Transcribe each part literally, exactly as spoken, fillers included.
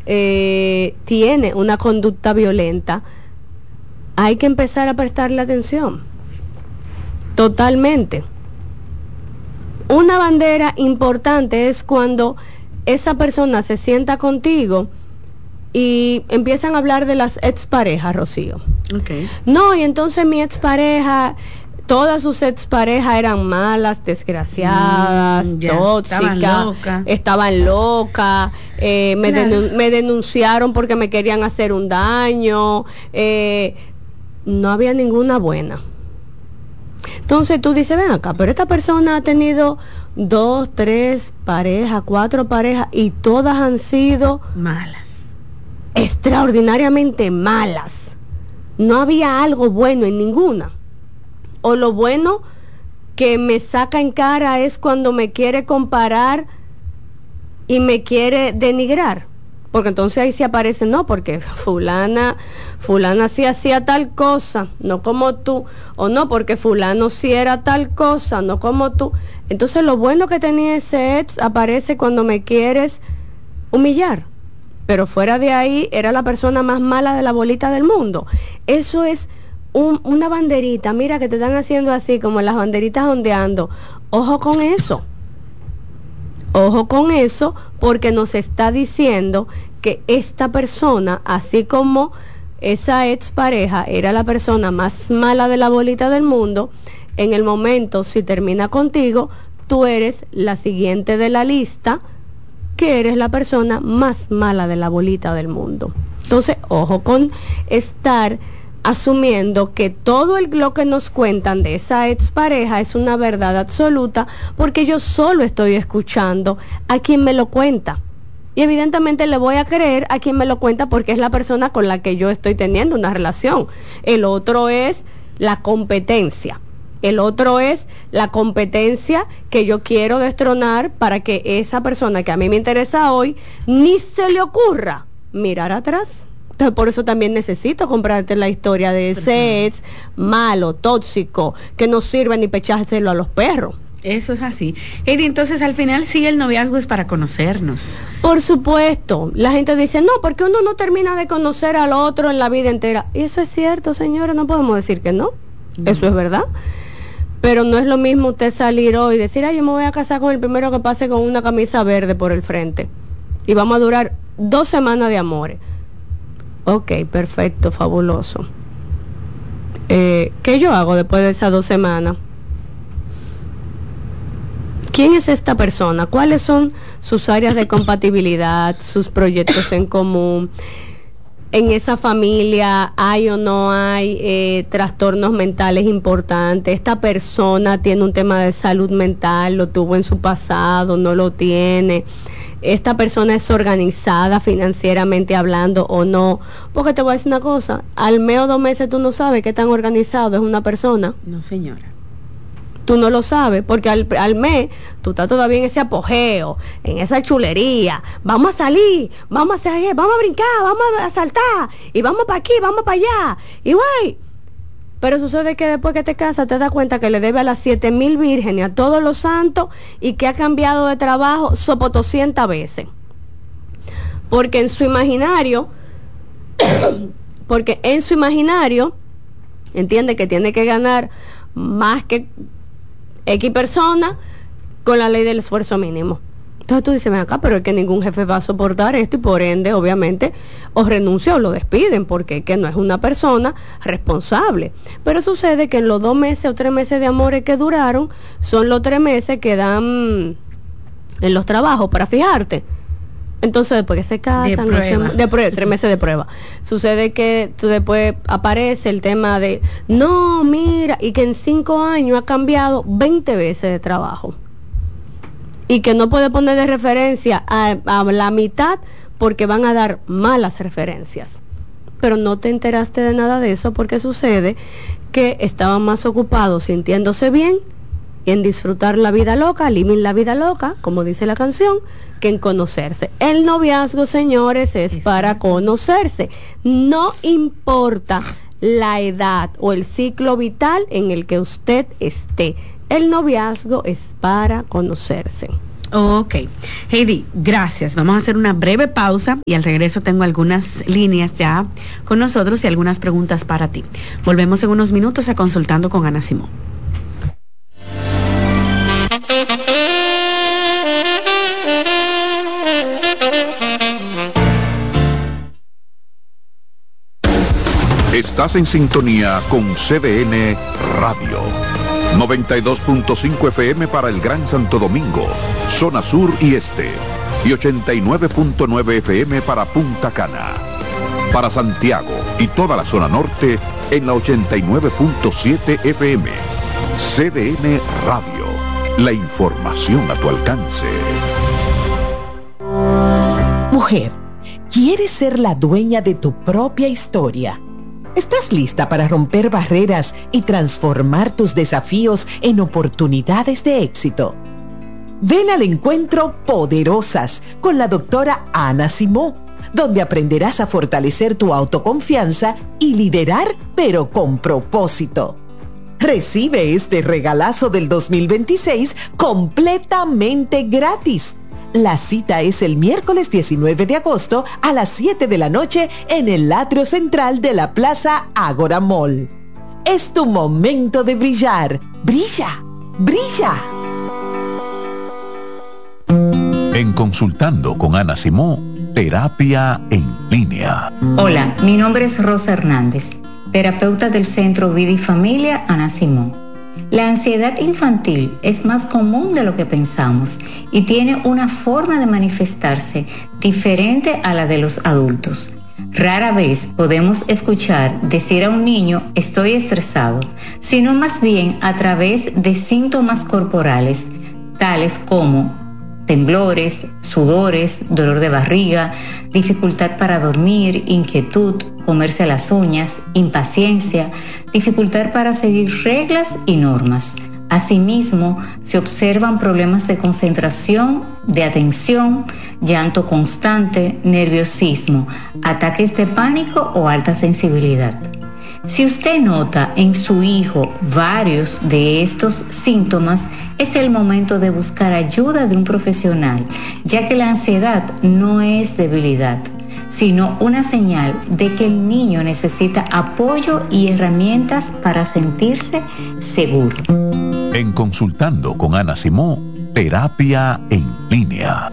eh, tiene una conducta violenta, hay que empezar a prestarle atención. Totalmente. Una bandera importante es cuando esa persona se sienta contigo y empiezan a hablar de las exparejas, Rocío. Okay. No, y entonces mi expareja, todas sus exparejas eran malas, desgraciadas, mm, ya, tóxicas, estaban locas, estaban loca, eh, me, claro. denun- me denunciaron porque me querían hacer un daño, eh, no había ninguna buena. Entonces tú dices, ven acá, pero esta persona ha tenido dos, tres parejas, cuatro parejas y todas han sido malas, extraordinariamente malas. No había algo bueno en ninguna. O lo bueno que me saca en cara es cuando me quiere comparar y me quiere denigrar. Porque entonces ahí sí aparece, no, porque fulana, fulana sí hacía tal cosa, no como tú, o no, porque fulano sí era tal cosa, no como tú. Entonces lo bueno que tenía ese ex aparece cuando me quieres humillar, pero fuera de ahí era la persona más mala de la bolita del mundo. Eso es un, una banderita, mira que te están haciendo así, como las banderitas ondeando. Ojo con eso. Ojo con eso, porque nos está diciendo que esta persona, así como esa expareja era la persona más mala de la bolita del mundo, en el momento, si termina contigo, tú eres la siguiente de la lista, que eres la persona más mala de la bolita del mundo. Entonces, ojo con estar asumiendo que todo el, lo que nos cuentan de esa expareja es una verdad absoluta, porque yo solo estoy escuchando a quien me lo cuenta. Y evidentemente le voy a creer a quien me lo cuenta porque es la persona con la que yo estoy teniendo una relación. El otro es la competencia. El otro es la competencia que yo quiero destronar para que esa persona que a mí me interesa hoy ni se le ocurra mirar atrás. Entonces por eso también necesito comprarte la historia de ese ex malo, tóxico, que no sirve ni pechárselo a los perros. Eso es así. Eddie, entonces al final sí el noviazgo es para conocernos. Por supuesto, la gente dice, no, porque uno no termina de conocer al otro en la vida entera. Y eso es cierto, señora, no podemos decir que no. no. Eso es verdad. Pero no es lo mismo usted salir hoy y decir, ay, yo me voy a casar con el primero que pase con una camisa verde por el frente. Y vamos a durar dos semanas de amores. Ok, perfecto, fabuloso. Eh, ¿Qué yo hago después de esas dos semanas? ¿Quién es esta persona? ¿Cuáles son sus áreas de compatibilidad, sus proyectos en común? ¿En esa familia hay o no hay eh, trastornos mentales importantes? ¿Esta persona tiene un tema de salud mental? ¿Lo tuvo en su pasado? ¿No lo tiene? ¿Esta persona es organizada financieramente hablando o no? Porque te voy a decir una cosa, al mes o dos meses tú no sabes qué tan organizado es una persona. No, señora. Tú no lo sabes, porque al, al mes tú estás todavía en ese apogeo, en esa chulería. Vamos a salir, vamos a hacer, vamos a brincar, vamos a saltar, y vamos para aquí, vamos para allá, y güey. Pero sucede que después que te casas te das cuenta que le debe a las siete mil vírgenes, a todos los santos, y que ha cambiado de trabajo sopotoscientas veces. Porque en su imaginario, porque en su imaginario, entiende que tiene que ganar más que X persona con la ley del esfuerzo mínimo. Entonces tú dices, ven acá, pero es que ningún jefe va a soportar esto y por ende, obviamente, o renuncia o lo despiden porque es que no es una persona responsable. Pero sucede que en los dos meses o tres meses de amores que duraron, son los tres meses que dan en los trabajos para fijarte. Entonces después que se casan, de prueba. No se, de prueba, tres meses de prueba, sucede que tú después aparece el tema de, no, mira, y que en cinco años ha cambiado veinte veces de trabajo. Y que no puede poner de referencia a, a la mitad porque van a dar malas referencias. Pero no te enteraste de nada de eso porque sucede que estaban más ocupados sintiéndose bien y en disfrutar la vida loca, living la vida loca, como dice la canción, que en conocerse. El noviazgo, señores, es para conocerse. No importa la edad o el ciclo vital en el que usted esté. El noviazgo es para conocerse. Ok. Heidi, gracias. Vamos a hacer una breve pausa y al regreso tengo algunas líneas ya con nosotros y algunas preguntas para ti. Volvemos en unos minutos a Consultando con Ana Simón. Estás en sintonía con C D N Radio. noventa y dos punto cinco F M para el Gran Santo Domingo, zona sur y este. Y ochenta y nueve punto nueve F M para Punta Cana. Para Santiago y toda la zona norte en la ochenta y nueve punto siete F M. C D N Radio. La información a tu alcance. Mujer, ¿quieres ser la dueña de tu propia historia? ¿Estás lista para romper barreras y transformar tus desafíos en oportunidades de éxito? Ven al encuentro Poderosas con la doctora Ana Simón, donde aprenderás a fortalecer tu autoconfianza y liderar, pero con propósito. Recibe este regalazo del dos mil veintiséis completamente gratis. La cita es el miércoles diecinueve de agosto a las siete de la noche en el atrio central de la Plaza Ágora Mall. Es tu momento de brillar. ¡Brilla! ¡Brilla! En Consultando con Ana Simón, terapia en línea. Hola, mi nombre es Rosa Hernández, terapeuta del Centro Vida y Familia Ana Simón. La ansiedad infantil es más común de lo que pensamos y tiene una forma de manifestarse diferente a la de los adultos. Rara vez podemos escuchar decir a un niño estoy estresado, sino más bien a través de síntomas corporales, tales como temblores, sudores, dolor de barriga, dificultad para dormir, inquietud, comerse las uñas, impaciencia, dificultad para seguir reglas y normas. Asimismo, se observan problemas de concentración, de atención, llanto constante, nerviosismo, ataques de pánico o alta sensibilidad. Si usted nota en su hijo varios de estos síntomas, es el momento de buscar ayuda de un profesional, ya que la ansiedad no es debilidad, sino una señal de que el niño necesita apoyo y herramientas para sentirse seguro. En Consultando con Ana Simón, terapia en línea.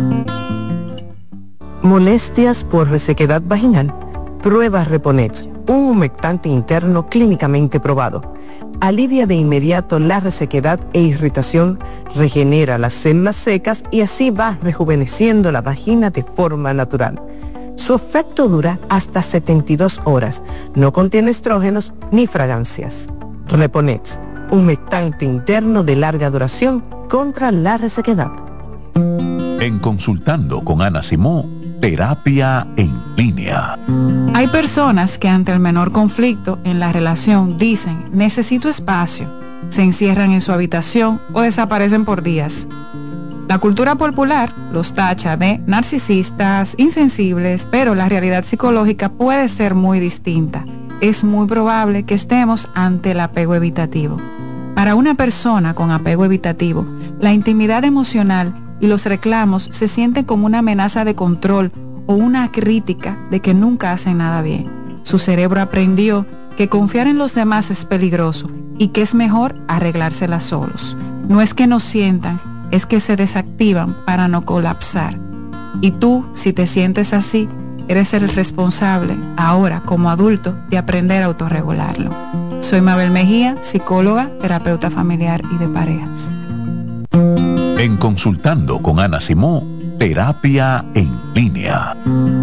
Molestias por resequedad vaginal. Prueba Reponet, un humectante interno clínicamente probado. Alivia de inmediato la resequedad e irritación, regenera las células secas y así va rejuveneciendo la vagina de forma natural. Su efecto dura hasta setenta y dos horas. No contiene estrógenos ni fragancias. Reponet, humectante interno de larga duración contra la resequedad. En Consultando con Ana Simón, terapia en línea. Hay personas que ante el menor conflicto en la relación dicen, necesito espacio, se encierran en su habitación o desaparecen por días. La cultura popular los tacha de narcisistas, insensibles, pero la realidad psicológica puede ser muy distinta. Es muy probable que estemos ante el apego evitativo. Para una persona con apego evitativo, la intimidad emocional y los reclamos se sienten como una amenaza de control o una crítica de que nunca hacen nada bien. Su cerebro aprendió que confiar en los demás es peligroso y que es mejor arreglárselas solos. No es que no sientan, es que se desactivan para no colapsar. Y tú, si te sientes así, eres el responsable, ahora como adulto, de aprender a autorregularlo. Soy Mabel Mejía, psicóloga, terapeuta familiar y de parejas. En Consultando con Ana Simón, terapia en línea.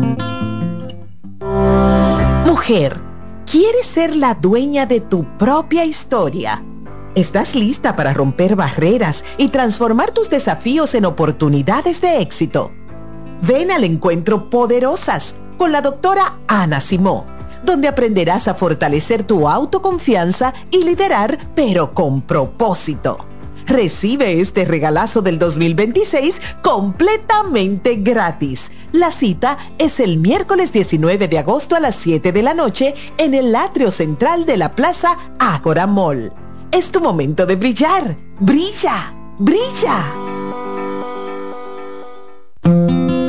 Mujer, ¿quieres ser la dueña de tu propia historia? ¿Estás lista para romper barreras y transformar tus desafíos en oportunidades de éxito? Ven al encuentro Poderosas con la doctora Ana Simón, donde aprenderás a fortalecer tu autoconfianza y liderar, pero con propósito. Recibe este regalazo del dos mil veintiséis completamente gratis. La cita es el miércoles diecinueve de agosto a las siete de la noche en el atrio central de la Plaza Ágora Mall. Es tu momento de brillar. ¡Brilla! ¡Brilla!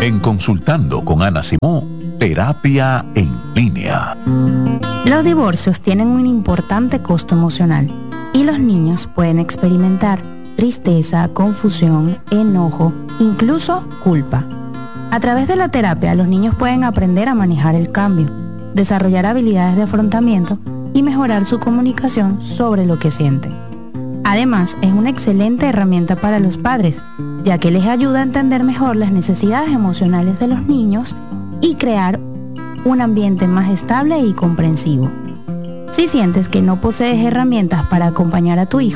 En Consultando con Ana Simón, terapia en línea. Los divorcios tienen un importante costo emocional y los niños pueden experimentar tristeza, confusión, enojo, incluso culpa. A través de la terapia, los niños pueden aprender a manejar el cambio, desarrollar habilidades de afrontamiento y mejorar su comunicación sobre lo que sienten. Además, es una excelente herramienta para los padres, ya que les ayuda a entender mejor las necesidades emocionales de los niños y crear un ambiente más estable y comprensivo. Si sientes que no posees herramientas para acompañar a tu hijo,